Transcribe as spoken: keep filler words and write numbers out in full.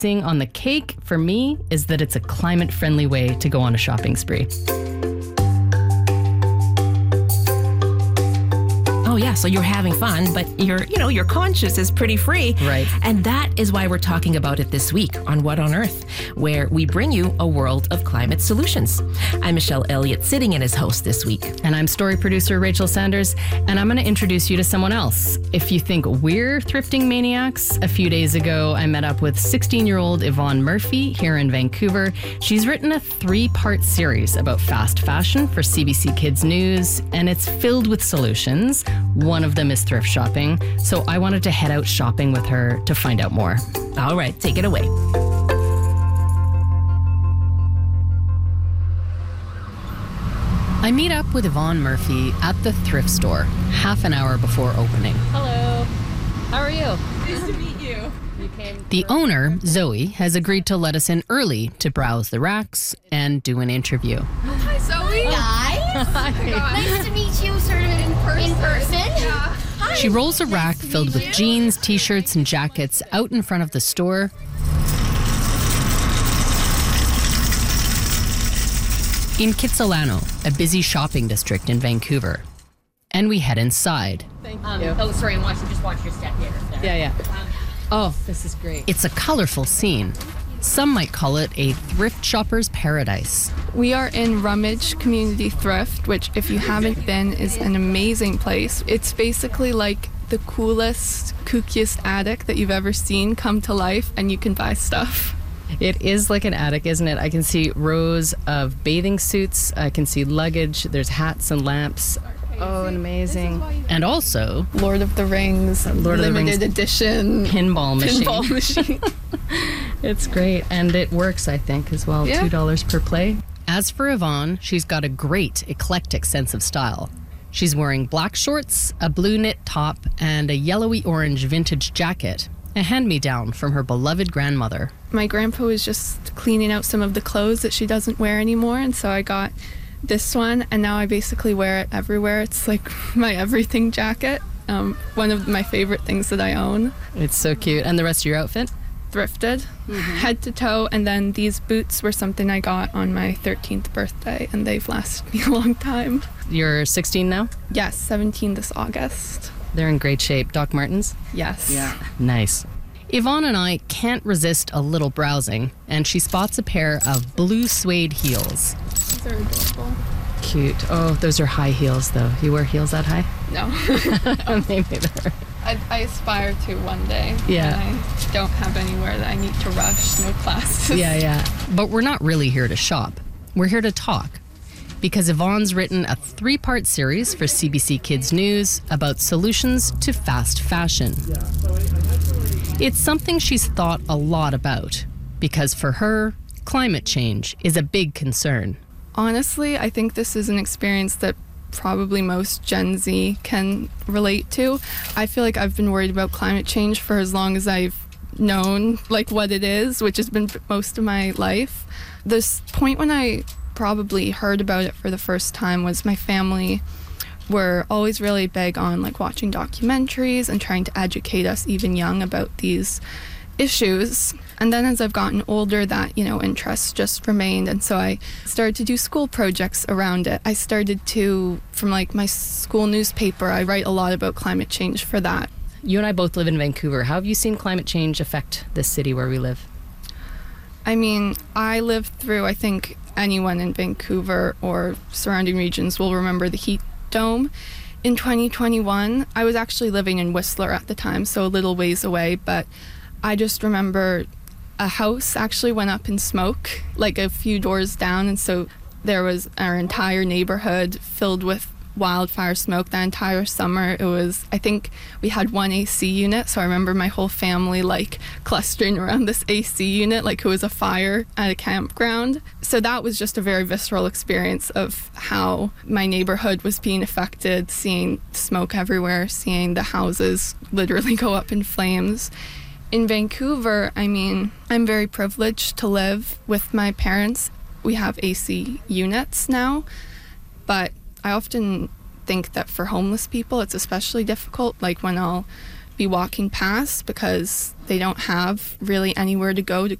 Icing on the cake for me is that it's a climate-friendly way to go on a shopping spree. Oh yeah, so you're having fun, but your, you know, your conscience is pretty free. Right. And that is why we're talking about it this week on What on Earth, where we bring you a world of climate solutions. I'm Michelle Elliott, sitting in as host this week. And I'm story producer Rachel Sanders, and I'm going to introduce you to someone else. If you think we're thrifting maniacs, a few days ago I met up with sixteen-year-old Yvonne Murphy here in Vancouver. She's written a three-part series about fast fashion for C B C Kids News, and it's filled with solutions. One of them is thrift shopping, so I wanted to head out shopping with her to find out more. All right, take it away. I meet up with Yvonne Murphy at the thrift store half an hour before opening. Hello. How are you? Nice to meet you. You came. The owner, Zoe, has agreed to let us in early to browse the racks and do an interview. Hi, Zoe. Guys, nice to meet you sort of in person. In person. Yeah. Hi. She rolls a Nice rack to filled meet with you. jeans, t-shirts, and jackets out in front of the store. In Kitsilano, a busy shopping district in Vancouver. And we head inside. Thank Um, you. oh, sorry, and watch, just watch your step here. There. Yeah, yeah. Um, Oh, this is great. It's a colorful scene. Some might call it a thrift shopper's paradise. We are in Rummage Community Thrift, which, if you haven't been, is an amazing place. It's basically like the coolest, kookiest attic that you've ever seen come to life, and you can buy stuff. It is like an attic, isn't it? I can see rows of bathing suits. I can see luggage. There's hats and lamps. Oh, and amazing. And also, Lord of the Rings, Lord of the limited Rings edition pinball machine. pinball machine. It's great. And it works, I think, as well. Yeah. two dollars per play. As for Yvonne, she's got a great eclectic sense of style. She's wearing black shorts, a blue knit top, and a yellowy-orange vintage jacket, a hand-me-down from her beloved grandmother. My grandpa was just cleaning out some of the clothes that she doesn't wear anymore, and so I got this one, and now I basically wear it everywhere. It's like my everything jacket. Um, one of my favorite things that I own. It's so cute. And the rest of your outfit? Thrifted, head to toe, and then these boots were something I got on my thirteenth birthday, and they've lasted me a long time. You're sixteen now? Yes, seventeen this August. They're in great shape. Doc Martens? Yes. Nice. Yvonne and I can't resist a little browsing, and she spots a pair of blue suede heels. These are adorable. Cute. Oh, those are high heels, though. You wear heels that high? No. Me neither. I, I aspire to one day. Yeah. When I don't have anywhere that I need to rush, no classes. Yeah, yeah. But we're not really here to shop. We're here to talk. Because Yvonne's written a three-part series for C B C Kids News about solutions to fast fashion. It's something she's thought a lot about. Because for her, climate change is a big concern. Honestly, I think this is an experience that probably most Gen Z can relate to. I feel like I've been worried about climate change for as long as I've known like what it is, which has been most of my life. This point when I probably heard about it for the first time was my family were always really big on like watching documentaries and trying to educate us even young about these issues. And then as I've gotten older, that, you know, interest just remained. And so I started to do school projects around it. I started to, from like my school newspaper, I write a lot about climate change for that. You and I both live in Vancouver. How have you seen climate change affect this city where we live? I mean, I lived through, I think anyone in Vancouver or surrounding regions will remember the heat dome in twenty twenty-one. I was actually living in Whistler at the time, so a little ways away, but I just remember a house actually went up in smoke, like a few doors down, and so there was our entire neighborhood filled with wildfire smoke that entire summer. It was, I think we had one A C unit, so I remember my whole family like clustering around this A C unit like it was a fire at a campground. So that was just a very visceral experience of how my neighborhood was being affected, seeing smoke everywhere, seeing the houses literally go up in flames. In Vancouver, I mean, I'm very privileged to live with my parents. We have A C units now, but I often think that for homeless people, it's especially difficult, like when I'll be walking past because they don't have really anywhere to go to